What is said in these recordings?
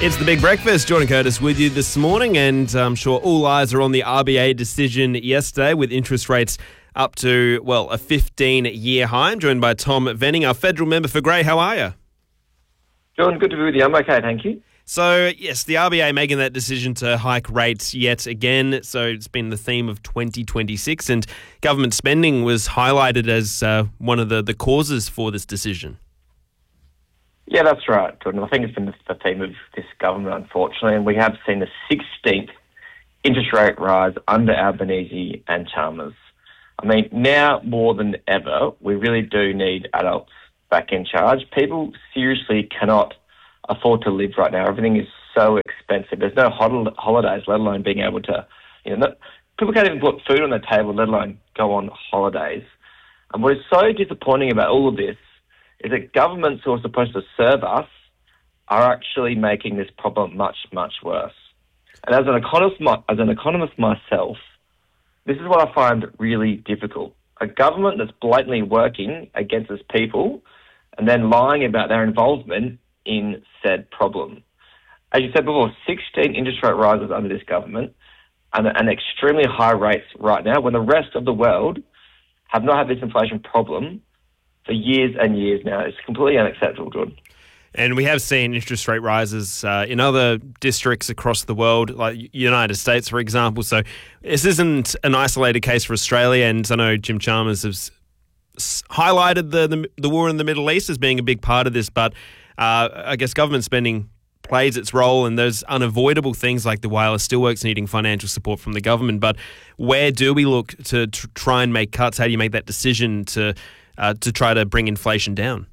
It's the Big Breakfast. Jordan Curtis with you this morning, and I'm sure all eyes are on the RBA decision yesterday with interest rates up to, a 15-year high. I'm joined by Tom Venning, our federal member for Grey. How are you? Jordan, good to be with you. I'm okay, thank you. So, yes, the RBA making that decision to hike rates yet again. So it's been the theme of 2026, and government spending was highlighted as one of the causes for this decision. Yeah, that's right, Jordan. I think it's been the theme of this government, unfortunately, and we have seen the 16th interest rate rise under Albanese and Chalmers. I mean, now more than ever, we really do need adults back in charge. People seriously cannot afford to live right now. Everything is so expensive. There's no holidays, let alone being able to, people can't even put food on their table, let alone go on holidays. And what is so disappointing about all of this is that governments who are supposed to serve us are actually making this problem much, much worse. And as an economist myself, this is what I find really difficult. A government that's blatantly working against its people and then lying about their involvement in said problem. As you said before, 16 interest rate rises under this government and extremely high rates right now when the rest of the world have not had this inflation problem for years and years now. It's completely unacceptable, Jordan. And we have seen interest rate rises in other districts across the world, like United States, for example. So this isn't an isolated case for Australia. And I know Jim Chalmers has highlighted the war in the Middle East as being a big part of this. But I guess government spending plays its role in those unavoidable things like the wireless steelworks needing financial support from the government. But where do we look to try and make cuts? How do you make that decision to try to bring inflation down?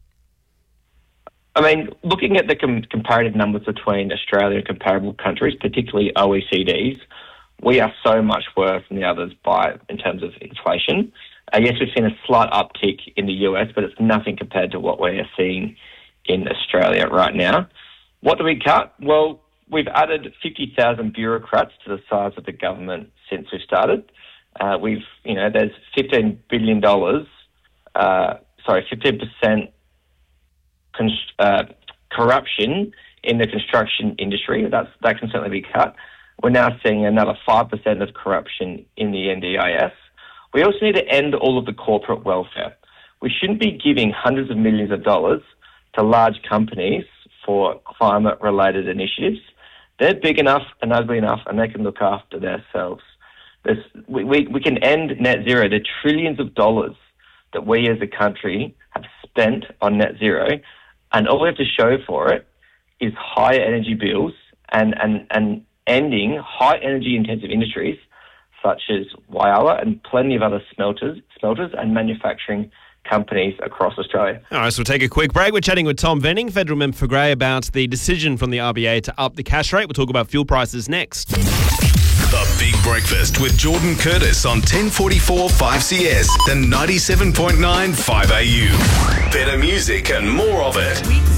I mean, looking at the comparative numbers between Australia and comparable countries, particularly OECDs, we are so much worse than the others in terms of inflation. Yes, we've seen a slight uptick in the US, but it's nothing compared to what we are seeing in Australia right now. What do we cut? Well, we've added 50,000 bureaucrats to the size of the government since we started. There's $15 billion 15% corruption in the construction industry. That can certainly be cut. We're now seeing another 5% of corruption in the NDIS. We also need to end all of the corporate welfare. We shouldn't be giving hundreds of millions of dollars to large companies for climate-related initiatives. They're big enough and ugly enough, and they can look after themselves. We can end net zero. The trillions of dollars that we as a country have spent on net zero, and all we have to show for it is higher energy bills and ending high energy intensive industries such as Whyalla and plenty of other smelters and manufacturing companies across Australia. All right, so we'll take a quick break. We're chatting with Tom Venning, federal member for Grey, about the decision from the RBA to up the cash rate. We'll talk about fuel prices next. The Big Breakfast with Jordan Curtis on 1044 5CS, the 97.9 5AU. Better music and more of it.